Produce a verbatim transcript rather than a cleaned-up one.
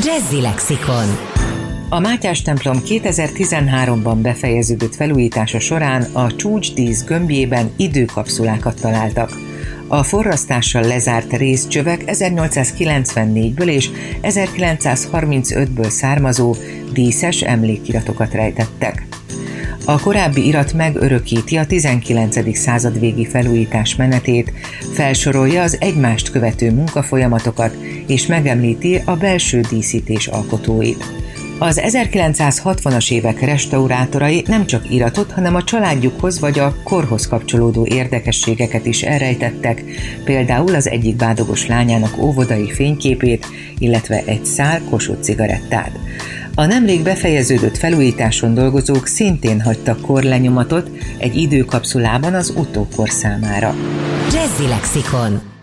Jazzy Lexikon. A Mátyás templom kétezer-tizenháromban befejeződött felújítása során a csúcsdísz gömbjében időkapszulákat találtak. A forrasztással lezárt részcsövek ezernyolcszázkilencvennégyből és ezerkilencszázharmincötből származó díszes emlékiratokat rejtettek. A korábbi irat megörökíti a tizenkilencedik század végi felújítás menetét, felsorolja az egymást követő munkafolyamatokat és megemlíti a belső díszítés alkotóit. Az ezerkilencszázhatvanas évek restaurátorai nem csak iratot, hanem a családjukhoz vagy a korhoz kapcsolódó érdekességeket is elrejtettek, például az egyik bádogos lányának óvodai fényképét, illetve egy szál Kossuth cigarettát. A nemrég befejeződött felújításon dolgozók szintén hagytak korlenyomatot egy időkapszulában az utókor számára. Jazzy Lexikon.